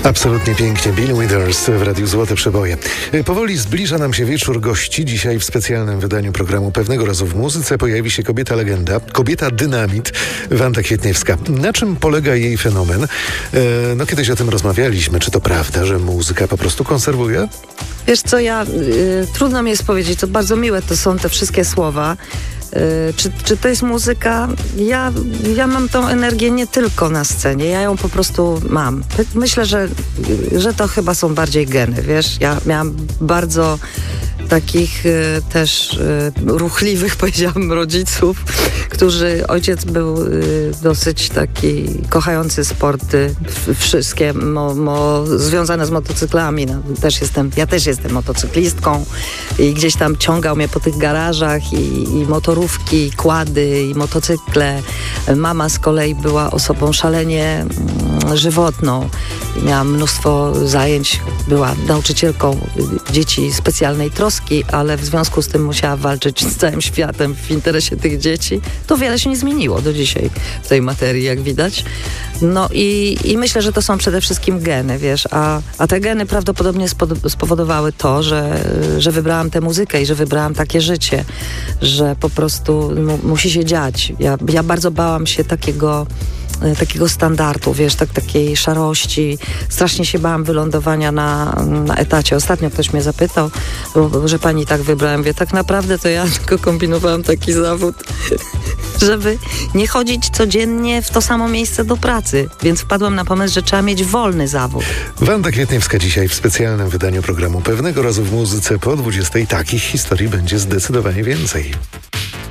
Absolutnie pięknie. Bill Withers w Radiu Złote Przeboje. Powoli zbliża nam się wieczór gości. Dzisiaj w specjalnym wydaniu programu Pewnego razu w muzyce pojawi się kobieta legenda, kobieta dynamit, Wanda Kwietniewska. Na czym polega jej fenomen? Kiedyś o tym rozmawialiśmy. Czy to prawda, że muzyka po prostu konserwuje? Wiesz co, trudno mi jest powiedzieć, to bardzo miłe to są te wszystkie słowa. Czy to jest muzyka? Ja mam tą energię nie tylko na scenie, ja ją po prostu mam. Myślę, że to chyba są bardziej geny, wiesz? Ja miałam bardzo takich też ruchliwych, powiedziałabym, rodziców, ojciec był dosyć taki kochający sporty, wszystkie związane z motocyklami. Ja też jestem motocyklistką i gdzieś tam ciągał mnie po tych garażach i motorówki, i kłady, i motocykle. Mama z kolei była osobą szalenie żywotną. Miałam mnóstwo zajęć, była nauczycielką dzieci specjalnej troski, ale w związku z tym musiała walczyć z całym światem w interesie tych dzieci. To wiele się nie zmieniło do dzisiaj w tej materii, jak widać. No i myślę, że to są przede wszystkim geny, wiesz, a te geny prawdopodobnie spowodowały to, że wybrałam tę muzykę i że wybrałam takie życie, że po prostu musi się dziać. Ja bardzo bałam się takiego standardu, wiesz, takiej szarości. Strasznie się bałam wylądowania na etacie. Ostatnio ktoś mnie zapytał, że pani tak wybrałem. Wie, tak naprawdę to ja tylko kombinowałam taki zawód, żeby nie chodzić codziennie w to samo miejsce do pracy. Więc wpadłam na pomysł, że trzeba mieć wolny zawód. Wanda Kwietniewska dzisiaj w specjalnym wydaniu programu Pewnego razu w muzyce po 20:00. Takich historii będzie zdecydowanie więcej.